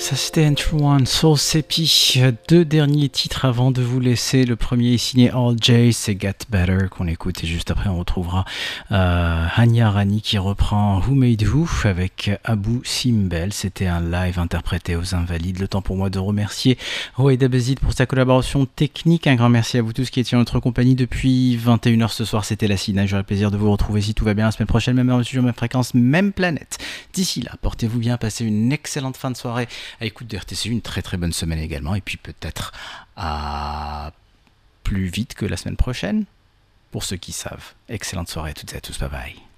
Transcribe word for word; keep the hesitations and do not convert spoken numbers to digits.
Ça c'était Entry One, Soul Sepi, deux derniers titres avant de vous laisser. Le premier est signé All J, c'est Get Better qu'on écoute et juste après on retrouvera euh, Hania Rani qui reprend Who Made Who avec Abou Simbel. C'était un live interprété aux Invalides. Le temps pour moi de remercier Roed Abezid pour sa collaboration technique. Un grand merci à vous tous qui étiez en notre compagnie depuis vingt et une heures ce soir. C'était la Cina. J'aurai le plaisir de vous retrouver si tout va bien la semaine prochaine, même heure de studio, même fréquence, même planète. D'ici là, portez-vous bien, passez une excellente fin de soirée à écoute de R T C, une très très bonne semaine également, et puis peut-être à plus vite que la semaine prochaine, pour ceux qui savent. Excellente soirée à toutes et à tous, bye bye.